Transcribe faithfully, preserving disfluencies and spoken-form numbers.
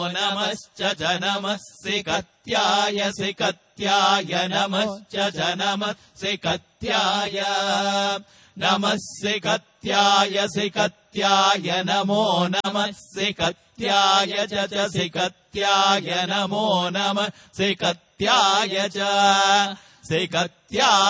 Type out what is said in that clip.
नमश्च च नमः सिकत्याय सिकत्याय नमश्च च नमः सिकत्याय नमः सिकत्याय सिकत्याय नमो नमः सिकत्याय च च सिकत्याय नमो नमः सिकत्याय च सिकत्याय